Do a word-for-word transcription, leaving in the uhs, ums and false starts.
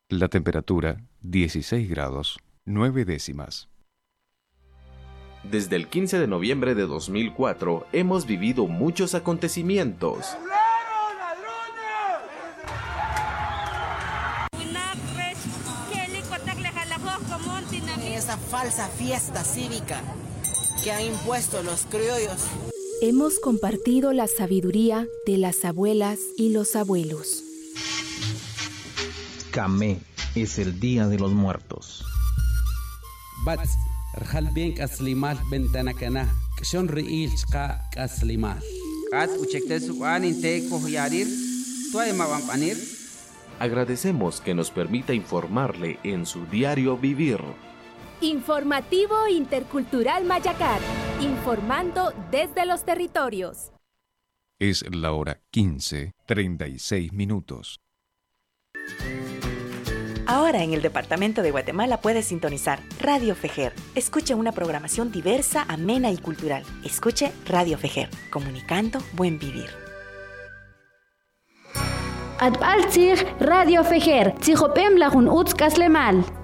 La temperatura, dieciséis grados, nueve décimas. Desde el quince de noviembre de dos mil cuatro hemos vivido muchos acontecimientos. Esa falsa fiesta cívica que han impuesto los criollos. Hemos compartido la sabiduría de las abuelas y los abuelos. Camé es el Día de los Muertos. Bats, Rjalben Kaslimal Bentanakana, Kshon Riil Ska Kaslimal. Kat Uchekte Suanin Te Kohyarir, Tuaima Vampanir. Agradecemos que nos permita informarle en su diario vivir. Informativo Intercultural Mayacar, informando desde los territorios. Es la hora quince, treinta y seis minutos. Ahora en el departamento de Guatemala puedes sintonizar Radio Fejer. Escuche una programación diversa, amena y cultural. Escuche Radio Fejer, comunicando buen vivir. Adbaltzig Radio Fejer, Tzijopem Lajun Utz Kaslemal.